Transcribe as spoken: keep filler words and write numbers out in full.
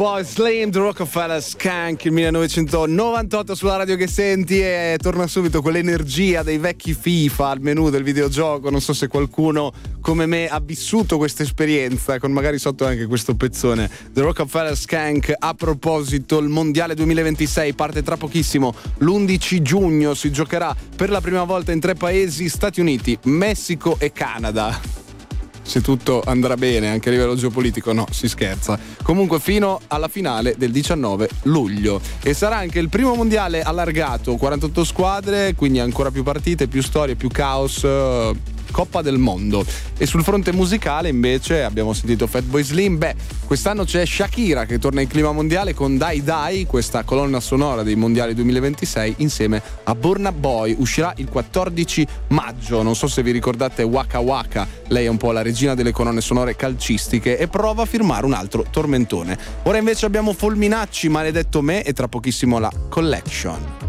Fatboy Slim, The Rockefeller Skank, il millenovecentonovantotto sulla radio che senti, e torna subito quell'energia dei vecchi FIFA al menù del videogioco. Non so se qualcuno come me ha vissuto questa esperienza, con magari sotto anche questo pezzone. The Rockefeller Skank. A proposito, il mondiale duemilaventisei parte tra pochissimo, l'undici giugno si giocherà per la prima volta in tre paesi: Stati Uniti, Messico e Canada. Se tutto andrà bene anche a livello geopolitico, no, si scherza. Comunque fino alla finale del diciannove luglio, e sarà anche il primo mondiale allargato, quarantotto squadre, quindi ancora più partite, più storie, più caos, Coppa del Mondo. E sul fronte musicale invece abbiamo sentito Fatboy Slim. Beh, quest'anno c'è Shakira che torna in clima mondiale con Die Die, questa colonna sonora dei mondiali duemilaventisei, insieme a Burna Boy. Uscirà il quattordici maggio. Non so se vi ricordate Waka Waka, lei è un po' la regina delle colonne sonore calcistiche e prova a firmare un altro tormentone. Ora invece abbiamo Fulminacci, Maledetto Me, e tra pochissimo la Collection.